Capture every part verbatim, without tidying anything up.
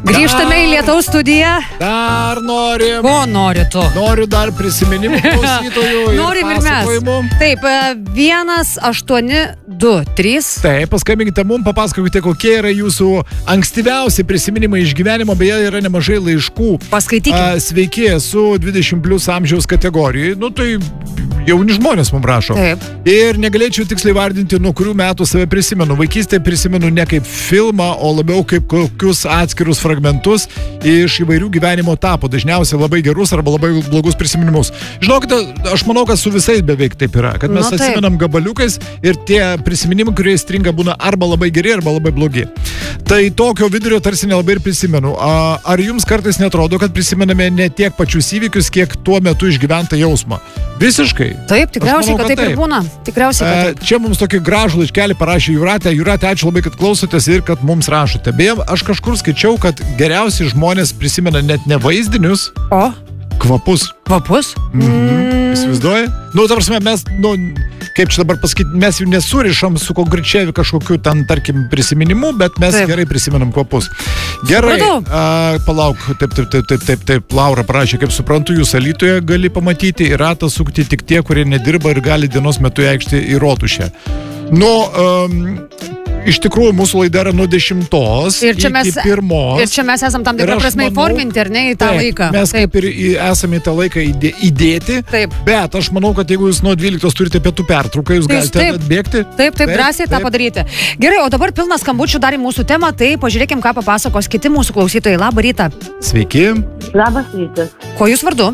Grįžtame į Lietaus studiją. Dar norim. Ko nori tu? Noriu dar prisiminimų klausytojų ir Norim ir pasakojimų. mes. Taip, vienas, aštuoni, du, trys. Taip, paskambinkite mums, papasakokite, kokie yra jūsų ankstyviausi prisiminimai iš gyvenimo, beje, yra nemažai laiškų. Paskaitykime. Sveiki, esu dvidešimt plius amžiaus kategorijai. Nu, tai jauni žmonės mums rašo. Taip. Ir negalėčiau tiksliai vardinti, nuo kurių metų save prisimenu. Vaikystėje prisimenu ne kaip filmą, o labiau kaip kokius atskirus fragmentus iš įvairių gyvenimo etapų. Dažniausiai labai gerus arba labai blogus prisiminimus. Žinokite, aš manau, kad su visais beveik taip yra. Kad mes Nu, taip. atsimenam gabaliukais ir tie prisiminimai, kurie stringa, būna arba labai geri, arba labai blogi. Tai tokio vidurio tarsi nelabai ir prisimenu. A, ar jums kartais netrodo, kad prisimename ne tiek pačius įvykius, kiek tuo metu išgyventą jausmą? Visiškai. Taip, tikriausiai, Aš manau, kad taip ir būna. Tikriausiai, kad taip. E, Čia mums tokį gražų laiškelį parašė Jūratė. Jūratė, ačiū labai, kad klausotės ir kad mums rašote. Beje, aš kažkur skaičiau, kad geriausiai žmonės prisimena net ne vaizdinius, O? kvapus. Kvapus? Mhm. Įsivaizduoji? Nu, ta prasme, mes, nu, kaip čia dabar pasakyti, mes jų nesurišam su konkrečiai kažkokiu ten, tarkim, prisiminimu, bet mes Taip. gerai prisimenam kvapus. Gerai, Supratau. a, palauk, taip, taip, taip, taip, taip, taip, Laura parašė, kaip suprantu, jūs Alytuje gali pamatyti ir ratą sukti tik tie, kurie nedirba ir gali dienos metu į aikštę į rotušę. Nu, um, iš tikrųjų, mūsų laida yra nuo dešimtos Ir čia, mes, iki pirmos. ir čia mes esam tam Ir tikrą aš prasme manau- įforminti, ar ne, į tą Taip, laiką. Mes Taip. kaip ir į- esame į tą laiką įdė, įdėti, Taip. bet aš manau, kad jeigu jūs nuo dvyliktos turite pietų pertrauką, jūs Tai jūs galite taip- atbėgti. Taip, taip, drąsiai tą padaryti. Gerai, o dabar pilnas skambučių dar į mūsų temą, tai pažiūrėkim, ką papasakos kiti mūsų klausytojai. Labą rytą. Sveiki. Labas rytas. Ko jūs vardu?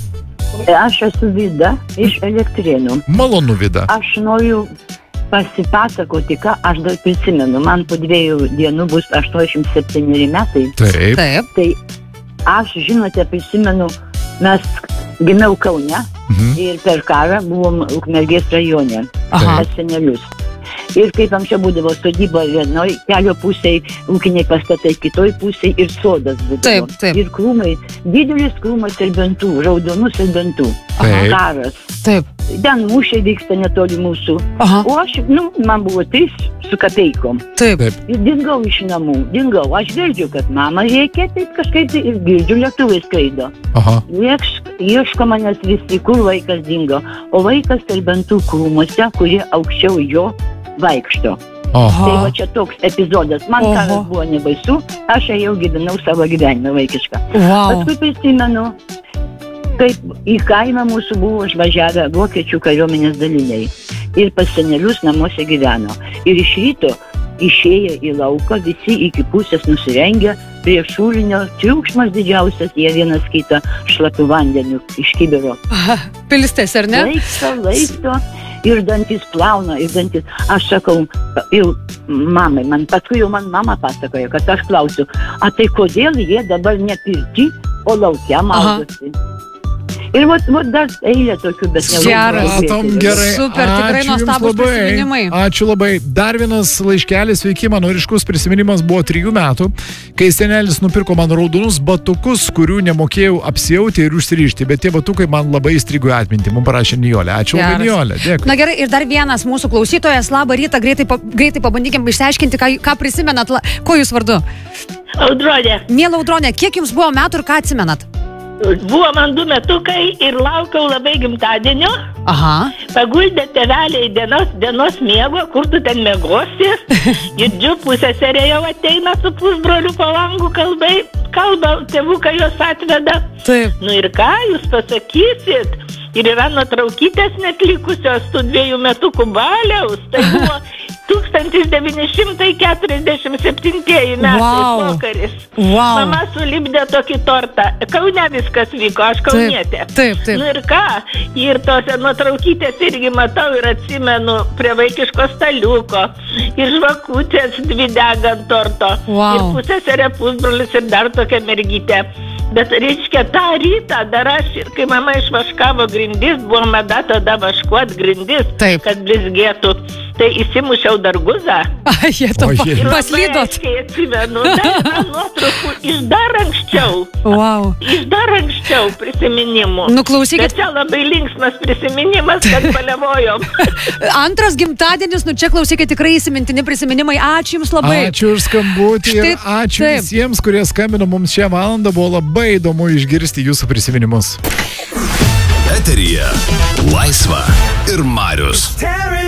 Aš esu Vida iš Elektrėnų. Malonu, Vida. Aš noriu pasipasakoti, ką aš dar prisimenu. Man po dviejų dienų bus aštuoniasdešimt septyneri metai. Taip. Taip. Tai aš, žinote, prisimenu, mes gimiau Kaune Mhm. ir per karą buvom Ukmergės rajone. Aha. Pas senelius. Ir kaip anksčiau būdavo sodyba vienoj, kelio pusėje, ūkiniai pastatai kitoj pusėje ir sodas būdavo. Taip, taip. Ir krūmai, didelis krūmas serbentų, raudonų serbentų. Taip. Karas. Taip. Ten mūšiai vyksta netoli mūsų. Aha. O aš, nu, man buvo trys su kapeikom. Taip. Taip. Ir dingau iš namų, dingau. Aš girdžiu, kad mama reikia, taip kažkaip tai ir girdžiu, lietuviai skraido. Aha. Iešk, ieško manęs visi, kur vaikas dingo. O vaikas serbentų krūmuose, kurie aukščiau jo vaikšto. Aha. Tai va čia toks epizodas. Man Oho. karas buvo nebaisu, aš ėjau gyvenau savo gyvenimą vaikišką. Wow. Paskui prisimenu, kaip į kaimą mūsų buvo išvažiavę vokiečių kariuomenės daliniai. Ir pas senelius namuose gyveno. Ir iš ryto išėję į lauką, visi iki pusės nusirengę, prie šulinio triukšmas didžiausias, jie vienas kitą šlapiu vandeniu iš kibiro. Pilistės, ar ne? Laisto, laisto. Ir dantis plauna, ir dantis. Aš sakau, jau mamai, man paskui jau man mama pasakoja, kad aš klausiu, a tai kodėl jie dabar ne pirty, o laukia maudosi. Ir vat, vat dar eilė tokių, bet ne Geras. Matom, gerai. Super, tikrai Ačiū jums nuostabūs labai. prisiminimai. Ačiū labai. Dar vienas laiškelis, sveiki, mano ryškus prisiminimas buvo trijų metų, kai senelis nupirko man raudonus batukus, kurių nemokėjau apsiauti ir užsirišti, bet tie batukai man labai įstrigo į atmintį. Mums parašė Nijolė. Ačiū labai, Geras. Nijolė. Dėkui. Na gerai, ir dar vienas mūsų klausytojas. Labą rytą, greitai, pa, greitai pabandykim išsiaiškinti, ką, ką prisimenat. La, ko jūs vardu? Audronė, Miela Audronė, kiek jums buvo metų ir ką atsimenat? buvo man du metukai ir laukiau labai gimtadienio. Aha. Paguldė tėveliai dienos, dienos miego, kur tu ten miegosi. Girdžiu, pusėserė jau ateina su pusbroliu po langų kalbai. Kalba, tėvukai jos atveda. Taip. Nu ir ką jūs pasakysit? Ir yra nuotraukytės net likusios tų dviejų metukų baliaus. Tai buvo tūkstantis devyni šimtai keturiasdešimt septintieji metai Wow. pokaris. Wow. Mama sulipdė tokį tortą. Kaune viskas vyko, aš kaunietė. Taip, taip. Nu ir ką? Ir tose nuotraukytės irgi matau ir atsimenu prie vaikiško staliuko. Ir žvakutės dvi degant torto. Wow. Ir pusėserė pusbrolis ir dar tokia mergytė. Bet reiškia, tą rytą dar aš, ir kai mama išvaškavo grindis, buvo mada tada vaškuot grindis, Taip. kad blizgėtų. Tai įsimušiau lankiau Darguzą. Ai, jie to O, jie. Ir labai paslydot. aiškiai atsimenu, dar yra nuotraukų iš dar anksčiau. Wow. Iš dar anksčiau prisiminimų. Nu, klausykit. Bet čia labai linksmas prisiminimas, kad paliavojom. Antras gimtadienis, nu čia klausykit, tikrai įsimintini prisiminimai. Ačiū Jums labai. Ačiū už skambutį ir Štai ačiū taip. visiems, kurie skambino mums šią valandą. Buvo labai įdomu išgirsti jūsų prisiminimus. Eteryje Laisva ir Marius.